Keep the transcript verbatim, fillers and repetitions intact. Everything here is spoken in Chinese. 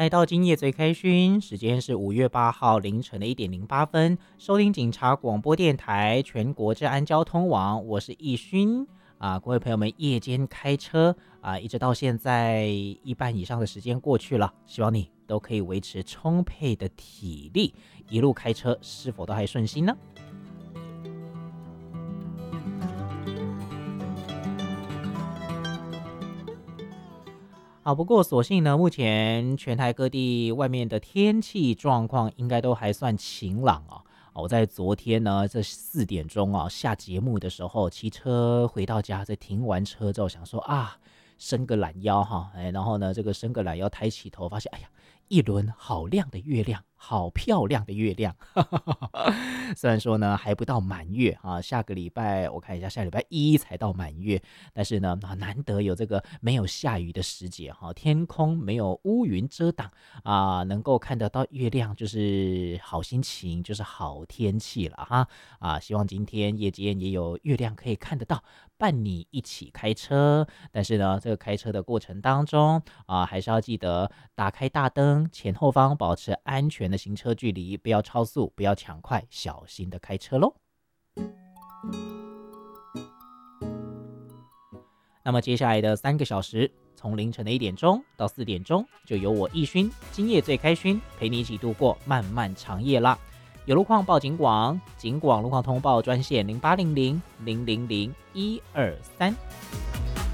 来到今夜最开勋，时间是五月八号凌晨的一点零八分，收听警察广播电台全国治安交通网，我是易勋啊，各位朋友们，夜间开车啊，一直到现在一半以上的时间过去了，希望你都可以维持充沛的体力，一路开车是否都还顺心呢？好，不过所幸呢，目前全台各地外面的天气状况应该都还算晴朗啊。我在昨天呢，这四点钟啊下节目的时候，骑车回到家，在停完车之后，想说啊，伸个懒腰哈，哎，然后呢，这个伸个懒腰，抬起头，发现，哎呀，一轮好亮的月亮，好漂亮的月亮。虽然说呢还不到满月啊，下个礼拜我看一下，下礼拜一才到满月，但是呢难得有这个没有下雨的时节哈，天空没有乌云遮挡啊，能够看得到月亮就是好心情，就是好天气了哈啊！希望今天夜间也有月亮可以看得到，伴你一起开车。但是呢，这个开车的过程当中啊，还是要记得打开大灯，前后方保持安全的行车距离，不要超速，不要抢快，小心的开车咯。那么接下来的三个小时，从凌晨的一点钟到四点钟，就由我易勋今夜最开勋陪你一起度过漫漫长夜啦。有路况报警广，警广路况通报专线零八零零零零零一二三。